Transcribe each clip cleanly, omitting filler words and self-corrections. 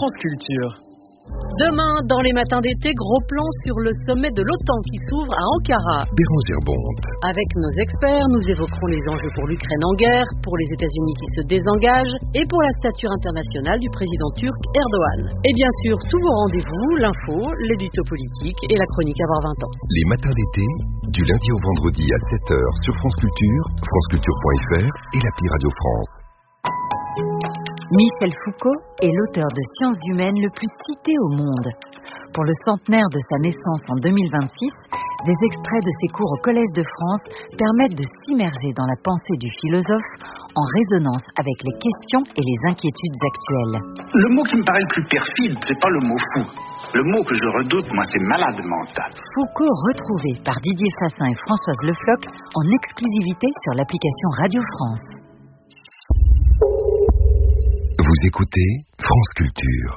France Culture. Demain, dans les matins d'été, gros plan sur le sommet de l'OTAN qui s'ouvre à Ankara. Bérangère Bonte. Avec nos experts, nous évoquerons les enjeux pour l'Ukraine en guerre, pour les États-Unis qui se désengagent et pour la stature internationale du président turc Erdogan. Et bien sûr, tous vos rendez-vous, l'info, l'édito politique et la chronique Avoir 20 ans. Les matins d'été, du lundi au vendredi à 7h sur France Culture, franceculture.fr et l'appli Radio France. Michel Foucault est l'auteur de Sciences humaines le plus cité au monde. Pour le centenaire de sa naissance en 2026, des extraits de ses cours au Collège de France permettent de s'immerger dans la pensée du philosophe en résonance avec les questions et les inquiétudes actuelles. Le mot qui me paraît le plus perfide, c'est pas le mot fou. Le mot que je redoute, moi, c'est malade mental. Foucault retrouvé par Didier Fassin et Françoise Le Floch en exclusivité sur l'application Radio France. Vous écoutez France Culture.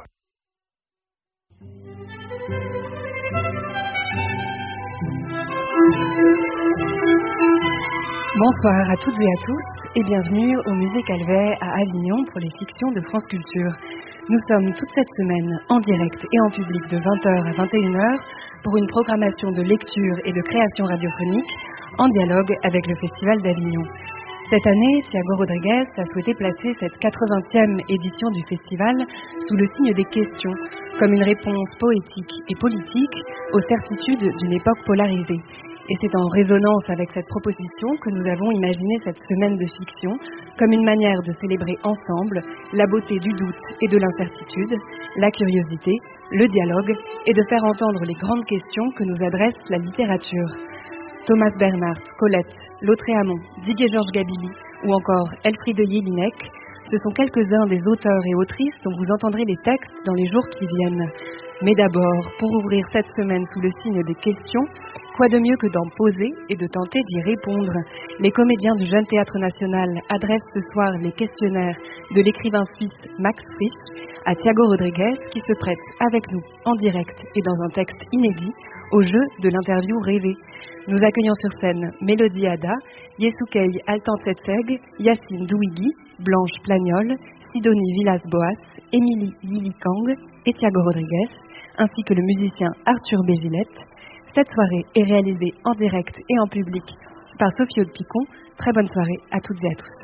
Bonsoir à toutes et à tous et bienvenue au Musée Calvet à Avignon pour les fictions de France Culture. Nous sommes toute cette semaine en direct et en public de 20h à 21h pour une programmation de lecture et de création radiophonique en dialogue avec le Festival d'Avignon. Cette année, Thiago Rodriguez a souhaité placer cette 80e édition du festival sous le signe des questions, comme une réponse poétique et politique aux certitudes d'une époque polarisée. Et c'est en résonance avec cette proposition que nous avons imaginé cette semaine de fiction comme une manière de célébrer ensemble la beauté du doute et de l'incertitude, la curiosité, le dialogue et de faire entendre les grandes questions que nous adresse la littérature. Thomas Bernhard, Colette, Lautréamont, Didier Georges Gabili ou encore Elfriede Jelinek, ce sont quelques-uns des auteurs et autrices dont vous entendrez les textes dans les jours qui viennent. Mais d'abord, pour ouvrir cette semaine sous le signe des questions, quoi de mieux que d'en poser et de tenter d'y répondre? Les comédiens du Jeune Théâtre National adressent ce soir les questionnaires de l'écrivain suisse Max Frisch à Thiago Rodriguez qui se prête avec nous en direct et dans un texte inédit au jeu de l'interview rêvée. Nous accueillons sur scène Mélodie Ada, Yesukei Altantsetseg, Yacine Douigui, Blanche Plagnol, Sidonie Villas-Boas, Émilie Lily-Kang et Thiago Rodriguez, ainsi que le musicien Arthur Bégilette. Cette soirée est réalisée en direct et en public par Sophie Aude-Picon. Très bonne soirée à toutes et à tous.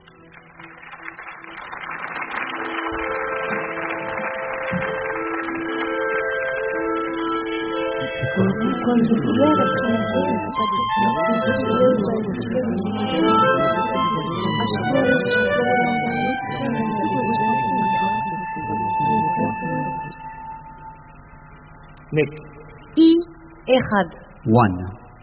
Next. إحد 1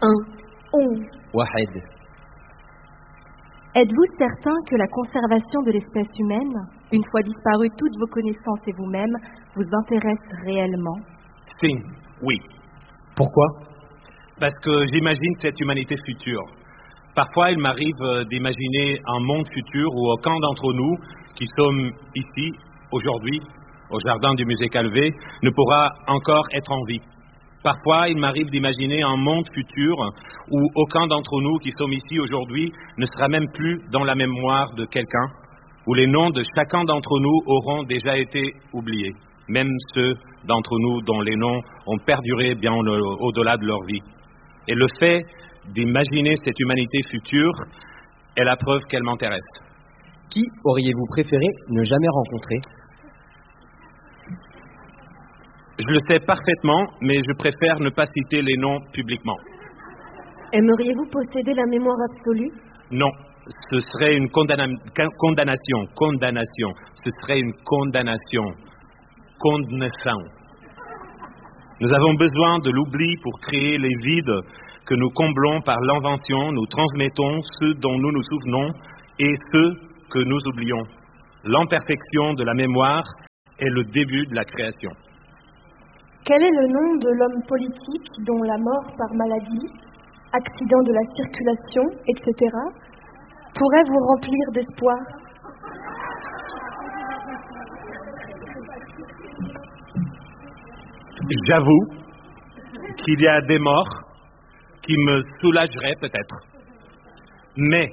واحد. Êtes-vous certain que la conservation de l'espèce humaine, une fois disparues toutes vos connaissances et vous-même, vous intéresse réellement? Si, oui. Pourquoi? Parce que j'imagine cette humanité future. Parfois, il m'arrive d'imaginer un monde futur où aucun d'entre nous qui sommes ici, aujourd'hui, au jardin du musée Calvet, ne pourra encore être en vie. Parfois, il m'arrive d'imaginer un monde futur où aucun d'entre nous qui sommes ici aujourd'hui ne sera même plus dans la mémoire de quelqu'un, où les noms de chacun d'entre nous auront déjà été oubliés, même ceux d'entre nous dont les noms ont perduré bien au-delà de leur vie. Et le fait d'imaginer cette humanité future est la preuve qu'elle m'intéresse. Qui auriez-vous préféré ne jamais rencontrer? Je le sais parfaitement, mais je préfère ne pas citer les noms publiquement. Aimeriez-vous posséder la mémoire absolue? Non, ce serait une condamnation. Ce serait une condamnation. Connaissance. Nous avons besoin de l'oubli pour créer les vides que nous comblons par l'invention. Nous transmettons ceux dont nous nous souvenons et ceux que nous oublions. L'imperfection de la mémoire est le début de la création. Quel est le nom de l'homme politique dont la mort par maladie, accident de la circulation, etc., pourrait vous remplir d'espoir? J'avoue qu'il y a des morts qui me soulageraient peut-être. Mais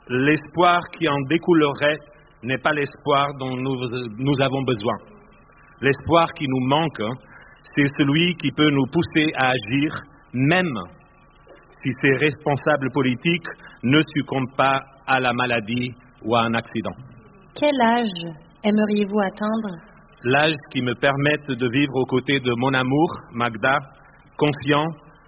l'espoir qui en découlerait n'est pas l'espoir dont nous avons besoin. L'espoir qui nous manque, c'est celui qui peut nous pousser à agir, même si ces responsables politiques ne succombent pas à la maladie ou à un accident. Quel âge aimeriez-vous atteindre? L'âge qui me permette de vivre aux côtés de mon amour, Magda, conscient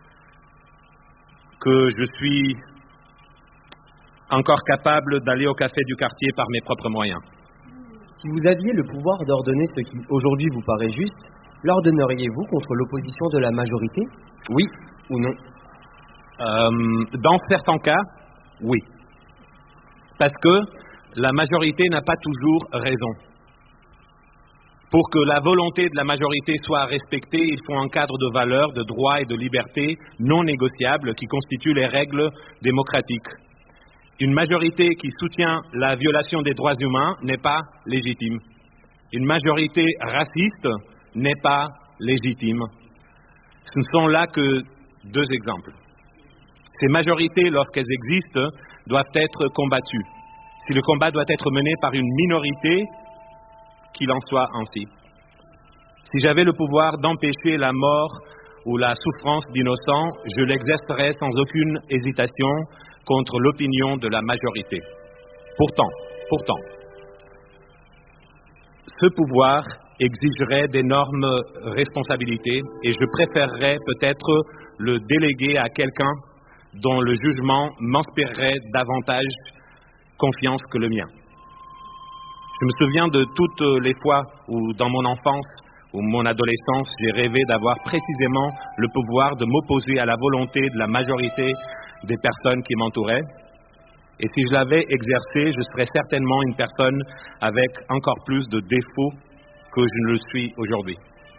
que je suis encore capable d'aller au café du quartier par mes propres moyens. Si vous aviez le pouvoir d'ordonner ce qui aujourd'hui vous paraît juste, l'ordonneriez-vous contre l'opposition de la majorité? Oui ou non? Dans certains cas, oui. Parce que la majorité n'a pas toujours raison. Pour que la volonté de la majorité soit respectée, il faut un cadre de valeurs, de droits et de libertés non négociables qui constituent les règles démocratiques. Une majorité qui soutient la violation des droits humains n'est pas légitime. Une majorité raciste n'est pas légitime. Ce ne sont là que deux exemples. Ces majorités, lorsqu'elles existent, doivent être combattues. Si le combat doit être mené par une minorité, qu'il en soit ainsi. Si j'avais le pouvoir d'empêcher la mort ou la souffrance d'innocents, je l'exercerais sans aucune hésitation contre l'opinion de la majorité. Pourtant, ce pouvoir exigerait d'énormes responsabilités et je préférerais peut-être le déléguer à quelqu'un dont le jugement m'inspirerait davantage confiance que le mien. Je me souviens de toutes les fois où, dans mon enfance ou mon adolescence, j'ai rêvé d'avoir précisément le pouvoir de m'opposer à la volonté de la majorité des personnes qui m'entouraient. Et si je l'avais exercé, je serais certainement une personne avec encore plus de défauts que je ne le suis aujourd'hui.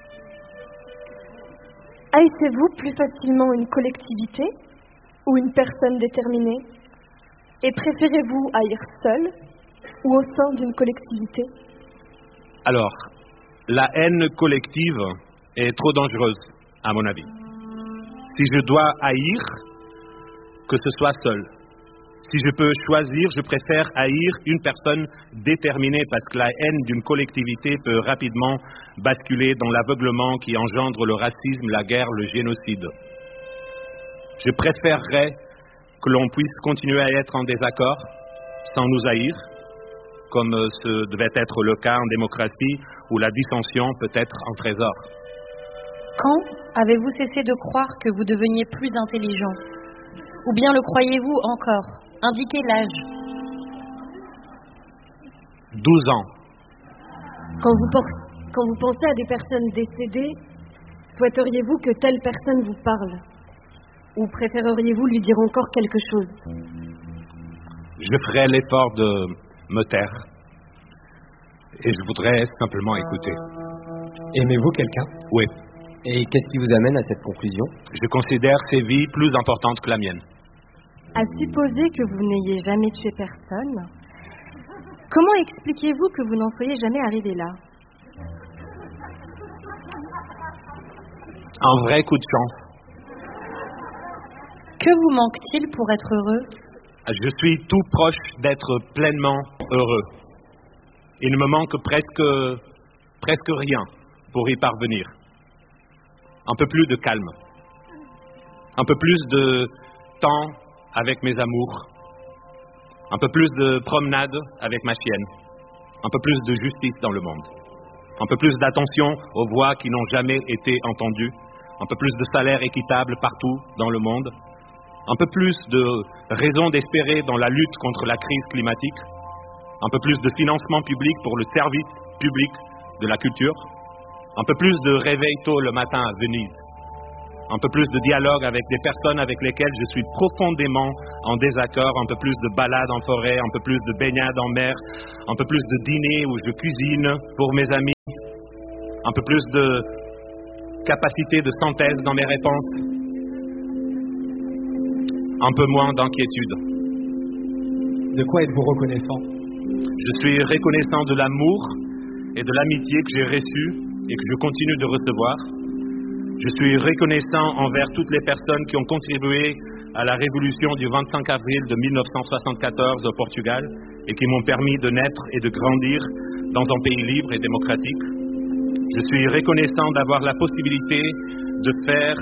Haïssez-vous plus facilement une collectivité ou une personne déterminée? Et préférez-vous haïr seul ou au sein d'une collectivité? Alors, la haine collective est trop dangereuse, à mon avis. Si je dois haïr, que ce soit seul. Si je peux choisir, je préfère haïr une personne déterminée parce que la haine d'une collectivité peut rapidement basculer dans l'aveuglement qui engendre le racisme, la guerre, le génocide. Je préférerais que l'on puisse continuer à être en désaccord sans nous haïr, comme ce devait être le cas en démocratie où la dissension peut être un trésor. Quand avez-vous cessé de croire que vous deveniez plus intelligent? Ou bien le croyez-vous encore? Indiquez l'âge. 12 ans. Quand vous pensez à des personnes décédées, souhaiteriez-vous que telle personne vous parle? Ou préféreriez-vous lui dire encore quelque chose? Je ferai l'effort de me taire. Et je voudrais simplement écouter. Aimez-vous quelqu'un? Oui. Et qu'est-ce qui vous amène à cette conclusion? Je considère ces vies plus importantes que la mienne. À supposer que vous n'ayez jamais tué personne, comment expliquez-vous que vous n'en soyez jamais arrivé là? Un vrai coup de chance. Que vous manque-t-il pour être heureux? Je suis tout proche d'être pleinement heureux. Il ne me manque presque rien pour y parvenir. Un peu plus de calme. Un peu plus de temps avec mes amours. Un peu plus de promenade avec ma chienne. Un peu plus de justice dans le monde. Un peu plus d'attention aux voix qui n'ont jamais été entendues. Un peu plus de salaire équitable partout dans le monde. Un peu plus de raison d'espérer dans la lutte contre la crise climatique. Un peu plus de financement public pour le service public de la culture. Un peu plus de réveil tôt le matin à Venise. Un peu plus de dialogue avec des personnes avec lesquelles je suis profondément en désaccord. Un peu plus de balades en forêt, un peu plus de baignades en mer. Un peu plus de dîners où je cuisine pour mes amis. Un peu plus de capacité de synthèse dans mes réponses. Un peu moins d'inquiétude. De quoi êtes-vous reconnaissant? Je suis reconnaissant de l'amour et de l'amitié que j'ai reçu et que je continue de recevoir. Je suis reconnaissant envers toutes les personnes qui ont contribué à la révolution du 25 avril de 1974 au Portugal et qui m'ont permis de naître et de grandir dans un pays libre et démocratique. Je suis reconnaissant d'avoir la possibilité de faire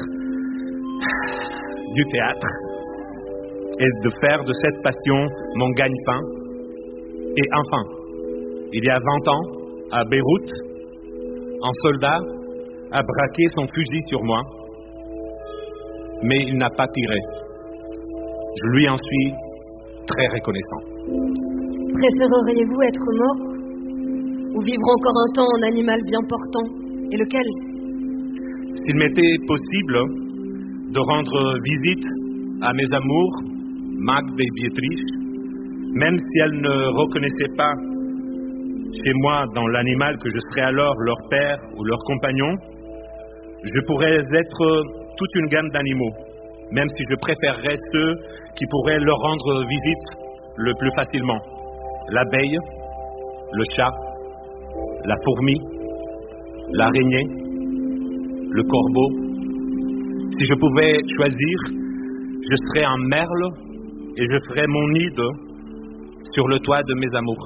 du théâtre et de faire de cette passion mon gagne-pain. Et enfin, il y a 20 ans, à Beyrouth, un soldat a braqué son fusil sur moi, mais il n'a pas tiré. Je lui en suis très reconnaissant. Préféreriez-vous être mort ou vivre encore un temps en animal bien portant? Et lequel? S'il m'était possible de rendre visite à mes amours, Magde et Beatrice, même si elles ne reconnaissaient pas chez moi dans l'animal que je serais alors leur père ou leur compagnon, je pourrais être toute une gamme d'animaux, même si je préférerais ceux qui pourraient leur rendre visite le plus facilement. L'abeille, le chat, la fourmi, l'araignée, le corbeau. Si je pouvais choisir, je serais un merle et je ferais mon nid sur le toit de mes amours.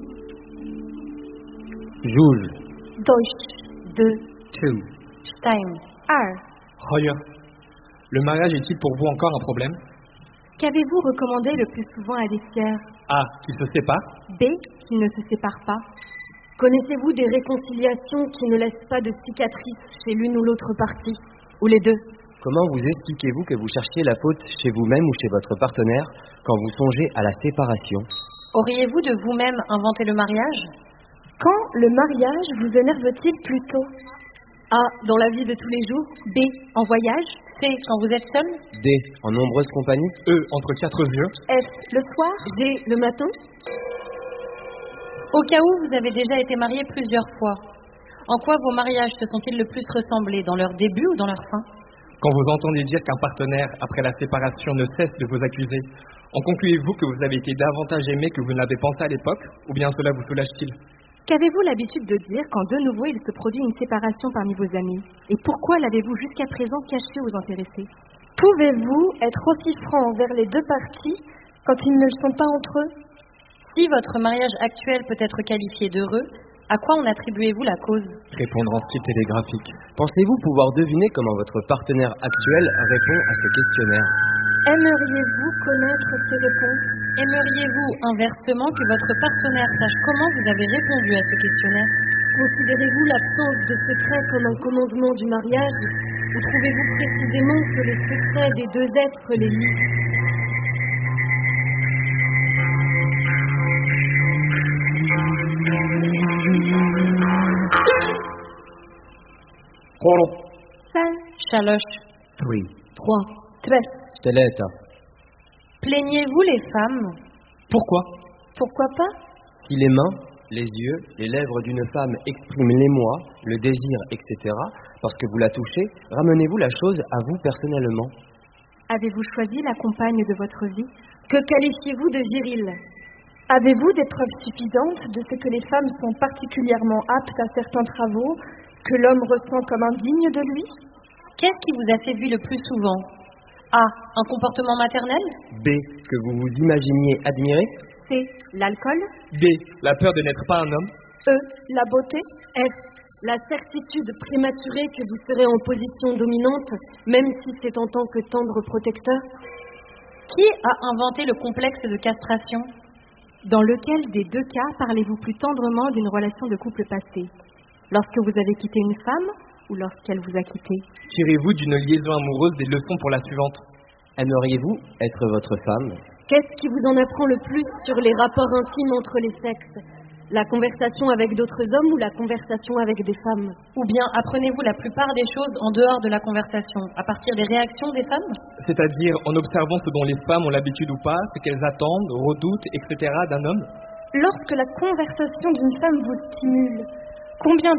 Jules. Deutsch. 2, Two. Stein, Royer, le mariage est-il pour vous encore un problème? Qu'avez-vous recommandé le plus souvent à des tiers? A. Qu'ils se séparent. B. Qu'ils ne se séparent pas. Connaissez-vous des réconciliations qui ne laissent pas de cicatrices chez l'une ou l'autre partie? Ou les deux? Comment vous expliquez-vous que vous cherchiez la faute chez vous-même ou chez votre partenaire quand vous songez à la séparation? Auriez-vous de vous-même inventé le mariage? Quand le mariage vous énerve-t-il plutôt? A. Dans la vie de tous les jours. B. En voyage. C. Quand vous êtes seul? D. En nombreuse compagnie. E. Entre quatre yeux. F. Le soir? G. Le matin. Au cas où vous avez déjà été marié plusieurs fois, en quoi vos mariages se sont-ils le plus ressemblés, dans leur début ou dans leur fin? Quand vous entendez dire qu'un partenaire, après la séparation, ne cesse de vous accuser, en concluez-vous que vous avez été davantage aimé que vous n'avez pensé à l'époque, ou bien cela vous soulage-t-il? Qu'avez-vous l'habitude de dire quand de nouveau il se produit une séparation parmi vos amis? Et pourquoi l'avez-vous jusqu'à présent caché aux intéressés? Pouvez-vous être aussi franc envers les deux parties quand ils ne le sont pas entre eux? Si votre mariage actuel peut être qualifié d'heureux, à quoi en attribuez-vous la cause? Répondre en style télégraphique. Pensez-vous pouvoir deviner comment votre partenaire actuel répond à ce questionnaire? Aimeriez-vous connaître ces réponses? Aimeriez-vous inversement que votre partenaire sache comment vous avez répondu à ce questionnaire? Considérez-vous l'absence de secret comme un commandement du mariage, ou trouvez-vous précisément que les secrets des deux êtres les lient? Chaloche. 3. 3. Teleta. Plaignez-vous les femmes? Pourquoi? Pourquoi pas? Si les mains, les yeux, les lèvres d'une femme expriment l'émoi, le désir, etc., parce que vous la touchez, ramenez-vous la chose à vous personnellement. Avez-vous choisi la compagne de votre vie? Que qualifiez-vous de viril? Avez-vous des preuves suffisantes de ce que les femmes sont particulièrement aptes à certains travaux que l'homme ressent comme indigne de lui? Qu'est-ce qui vous a séduit le plus souvent? A. Un comportement maternel? B. Que vous vous imaginiez admirer. C. L'alcool. D. La peur de n'être pas un homme. E. La beauté. F. La certitude prématurée que vous serez en position dominante, même si c'est en tant que tendre protecteur. Qui a inventé le complexe de castration? Dans lequel des deux cas parlez-vous plus tendrement d'une relation de couple passée? Lorsque vous avez quitté une femme ou lorsqu'elle vous a quitté? Tirez-vous d'une liaison amoureuse des leçons pour la suivante? Aimeriez-vous être votre femme? Qu'est-ce qui vous en apprend le plus sur les rapports intimes entre les sexes? La conversation avec d'autres hommes ou la conversation avec des femmes? Ou bien apprenez-vous la plupart des choses en dehors de la conversation, à partir des réactions des femmes? C'est-à-dire en observant ce dont les femmes ont l'habitude ou pas, ce qu'elles attendent, redoutent, etc. d'un homme? Lorsque la conversation d'une femme vous stimule, combien